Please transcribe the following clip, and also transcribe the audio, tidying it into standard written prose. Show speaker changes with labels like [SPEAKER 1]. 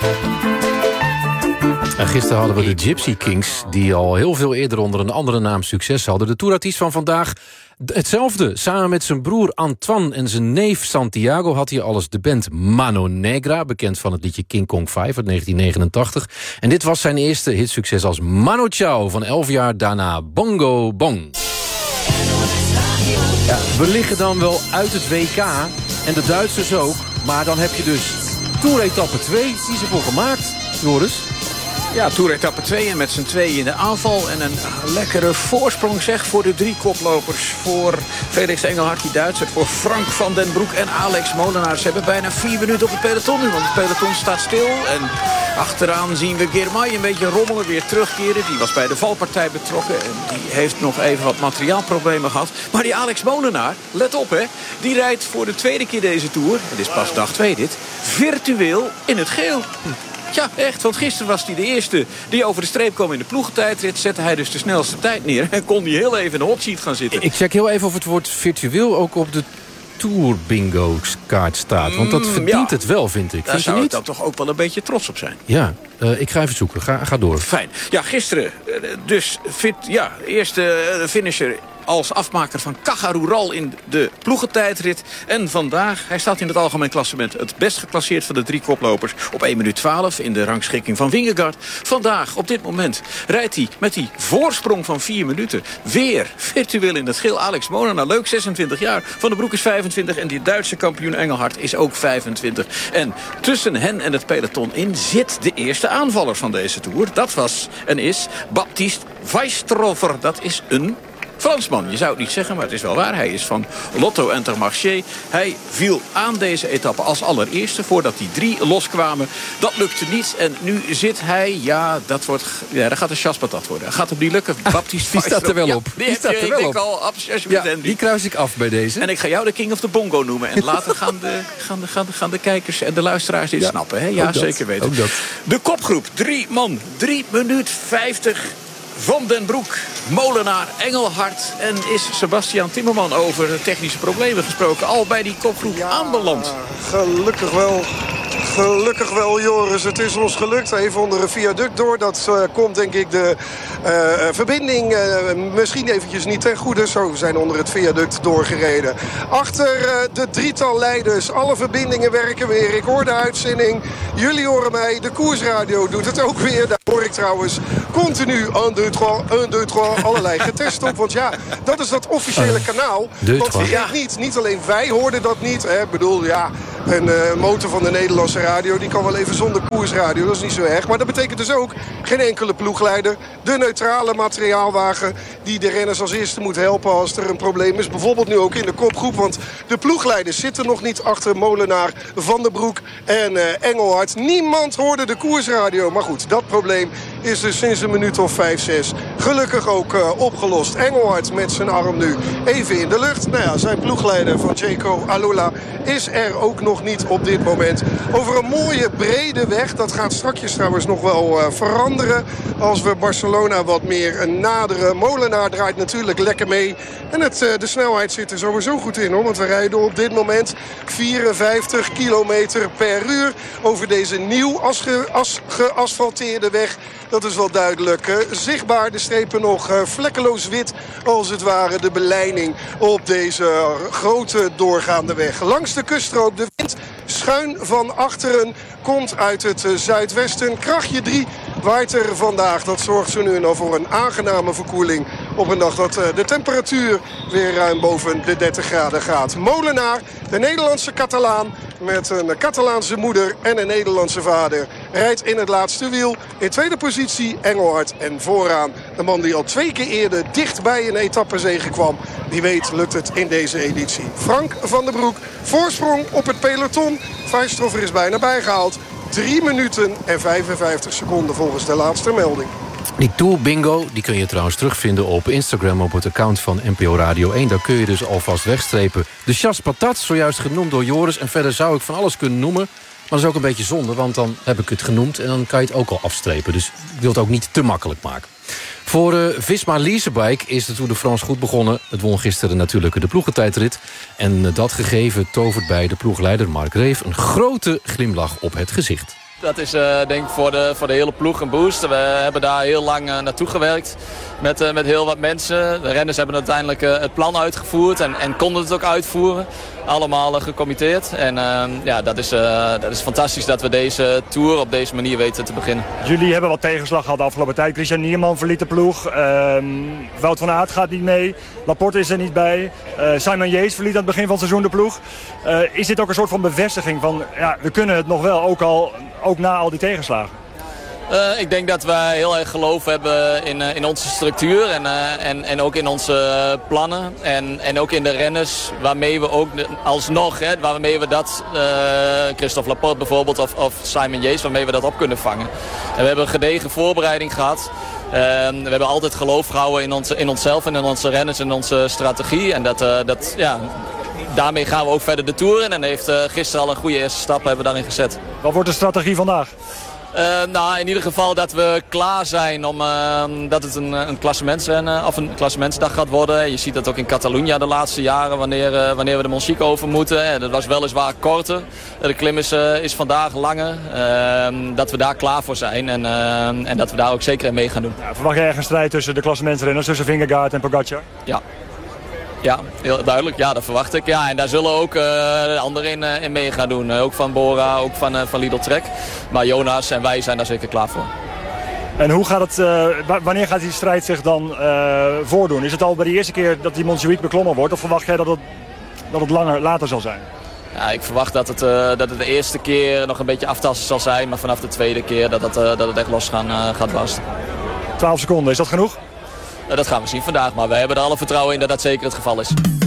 [SPEAKER 1] En gisteren hadden we de Gypsy Kings, die al heel veel eerder onder een andere naam succes hadden. De toerartiest van vandaag hetzelfde. Samen met zijn broer Antoine en zijn neef Santiago had hij alles de band Mano Negra, bekend van het liedje King Kong 5 uit 1989. En dit was zijn eerste hitsucces als Mano Chao van 11 jaar daarna Bongo Bong. Ja, we liggen dan wel uit het WK en de Duitsers ook, maar dan heb je dus Tour-etappe 2, die is ervoor gemaakt, Joris.
[SPEAKER 2] Ja, Tour-etappe 2 en met z'n tweeën in de aanval. En een lekkere voorsprong zeg voor de 3 koplopers. Voor Felix Engelhard, die Duitser. Voor Frank van den Broek en Alex Molenaar. Ze hebben bijna 4 minuten op het peloton nu. Want het peloton staat stil. En achteraan zien we Girmay een beetje rommelen, weer terugkeren. Die was bij de valpartij betrokken. En die heeft nog even wat materiaalproblemen gehad. Maar die Alex Molenaar, let op hè. Die rijdt voor de tweede keer deze Tour. Het is pas dag 2 dit. Virtueel in het geel. Ja, echt, want gisteren was hij de eerste die over de streep kwam in de ploegentijdrit. Zette hij dus de snelste tijd neer en kon hij heel even in de hot seat gaan zitten.
[SPEAKER 1] Ik check heel even of het woord virtueel ook op de Tour Bingo kaart staat. Want dat verdient het wel, vind ik.
[SPEAKER 2] Daar zou ik dan toch ook wel een beetje trots op zijn.
[SPEAKER 1] Ja, ik ga even zoeken. Ga door.
[SPEAKER 2] Fijn. Ja, gisteren dus eerste finisher als afmaker van Caja Rural in de ploegentijdrit. En vandaag, hij staat in het algemeen klassement het best geclasseerd van de 3 koplopers op 1 minuut 12 in de rangschikking van Vingegaard. Vandaag, op dit moment, rijdt hij met die voorsprong van 4 minuten weer virtueel in het geel. Alex Molenaar, leuk, 26 jaar. Van den Broek is 25 en die Duitse kampioen Engelhard is ook 25. En tussen hen en het peloton in zit de eerste aanvaller van deze Tour. Dat was en is Baptiste Weistrover. Dat is een Fransman, je zou het niet zeggen, maar het is wel waar. Hij is van Lotto Intermarché. Hij viel aan deze etappe als allereerste voordat die 3 loskwamen. Dat lukte niet en nu zit hij, dat gaat een chaspatat worden. Gaat hem niet lukken. Baptiste
[SPEAKER 1] die staat er wel op.
[SPEAKER 2] Die staat er wel op.
[SPEAKER 1] Die kruis ik af bij deze.
[SPEAKER 2] En ik ga jou de King of the Bongo noemen. En later gaan de kijkers en de luisteraars dit snappen. Hè? Ja, zeker weten.
[SPEAKER 1] Ook dat.
[SPEAKER 2] De kopgroep, 3 man, 3 minuut 50... Van den Broek, Molenaar, Engelhard en is Sebastian Timmerman over de technische problemen gesproken. Al bij die kopgroep aanbeland.
[SPEAKER 3] Gelukkig wel, Joris. Het is ons gelukt. Even onder een viaduct door. Dat komt denk ik de verbinding misschien eventjes niet ten goede. Zo, we zijn onder het viaduct doorgereden. Achter de 3-tal leiders. Alle verbindingen werken weer. Ik hoor de uitzending. Jullie horen mij. De Koersradio doet het ook weer. Daar hoor ik trouwens continu 1, 2, 3, 1, 2, 3 allerlei getest op. Want ja, dat is dat officiële kanaal. Want niet alleen wij hoorden dat niet. Ik bedoel, een motor van de Nederlandse radio, die kan wel even zonder Koersradio. Dat is niet zo erg. Maar dat betekent dus ook geen enkele ploegleider. De neutrale materiaalwagen die de renners als eerste moet helpen als er een probleem is. Bijvoorbeeld nu ook in de kopgroep. Want de ploegleiders zitten nog niet achter Molenaar, Van den Broek en Engelhard. Niemand hoorde de Koersradio. Maar goed, dat probleem is dus sinds een minuut of 5, 6 gelukkig ook opgelost. Engelhard met zijn arm nu even in de lucht. Nou ja, zijn ploegleider van Jayco Alula is er ook nog niet op dit moment. Over een mooie brede weg. Dat gaat strakjes trouwens nog wel veranderen. Als we Barcelona wat meer naderen. Molenaar draait natuurlijk lekker mee. En de snelheid zit er sowieso goed in, hoor. Want we rijden op dit moment 54 kilometer per uur over deze nieuw geasfalteerde weg. Dat is wel duidelijk. Zichtbaar de strepen nog vlekkeloos wit als het ware. De belijning op deze grote doorgaande weg. Langs de kuststrook de wind schuin van achteren komt uit het zuidwesten. Krachtje 3 waait er vandaag. Dat zorgt zo nu en dan voor een aangename verkoeling. Op een dag dat de temperatuur weer ruim boven de 30 graden gaat. Molenaar, de Nederlandse Catalaan met een Catalaanse moeder en een Nederlandse vader, rijdt in het laatste wiel. In tweede positie Engelhard en vooraan de man die al 2 keer eerder dicht bij een etappezege kwam. Wie weet lukt het in deze editie. Frank van den Broek, voorsprong op het peloton. Weistrover is bijna bijgehaald. 3 minuten en 55 seconden volgens de laatste melding.
[SPEAKER 1] Die Tour Bingo die kun je trouwens terugvinden op Instagram op het account van NPO Radio 1. Daar kun je dus alvast wegstrepen. De Chas Patat, zojuist genoemd door Joris. En verder zou ik van alles kunnen noemen. Maar dat is ook een beetje zonde, want dan heb ik het genoemd en dan kan je het ook al afstrepen. Dus ik wil het ook niet te makkelijk maken. Voor Visma Leasebike is de Tour de France goed begonnen. Het won gisteren natuurlijk de ploegentijdrit. En dat gegeven tovert bij de ploegleider Mark Reef een grote glimlach op het gezicht.
[SPEAKER 4] Dat is denk ik voor de hele ploeg een boost. We hebben daar heel lang naartoe gewerkt met heel wat mensen. De renners hebben uiteindelijk het plan uitgevoerd en konden het ook uitvoeren. Allemaal gecommitteerd. En dat is fantastisch dat we deze Tour op deze manier weten te beginnen.
[SPEAKER 5] Jullie hebben wat tegenslag gehad de afgelopen tijd. Christian Nierman verliet de ploeg. Wout van Aert gaat niet mee. Laporte is er niet bij. Simon Yates verliet aan het begin van het seizoen de ploeg. Is dit ook een soort van bevestiging van... ja, we kunnen het nog wel, ook na al die tegenslagen?
[SPEAKER 4] Ik denk dat wij heel erg geloof hebben in onze structuur en ook in onze plannen. En ook in de renners waarmee we ook alsnog, waarmee we dat, Christophe Laporte bijvoorbeeld of Simon Yates, waarmee we dat op kunnen vangen. En we hebben een gedegen voorbereiding gehad. We hebben altijd geloof gehouden in onszelf en in onze renners en onze strategie. En daarmee gaan we ook verder de Tour in. En heeft gisteren al een goede eerste stap hebben we daarin gezet.
[SPEAKER 5] Wat wordt de strategie vandaag?
[SPEAKER 4] In ieder geval dat we klaar zijn om dat het een klassementsrennen of een klassementsdag gaat worden. Je ziet dat ook in Catalunya de laatste jaren wanneer we de Montjuïc over moeten. Dat was weliswaar korter. De klim is vandaag langer. Dat we daar klaar voor zijn en dat we daar ook zeker in mee gaan doen.
[SPEAKER 5] Ja, verwacht jij echt een strijd tussen de klassementsrenners, tussen Vingegaard en Pogacar?
[SPEAKER 4] Ja, heel duidelijk. Ja, dat verwacht ik. Ja, en daar zullen ook de anderen in mee gaan doen. Ook van Bora, ook van Lidl Trek. Maar Jonas en wij zijn daar zeker klaar voor.
[SPEAKER 5] En hoe gaat het, wanneer gaat die strijd zich dan voordoen? Is het al bij de eerste keer dat die Montjuïc beklommen wordt? Of verwacht jij dat het later zal zijn?
[SPEAKER 4] Ja, ik verwacht dat het de eerste keer nog een beetje aftasten zal zijn. Maar vanaf de tweede keer dat het echt los gaat barsten.
[SPEAKER 5] 12 seconden, is dat genoeg?
[SPEAKER 4] Dat gaan we zien vandaag, maar we hebben er alle vertrouwen in dat dat zeker het geval is.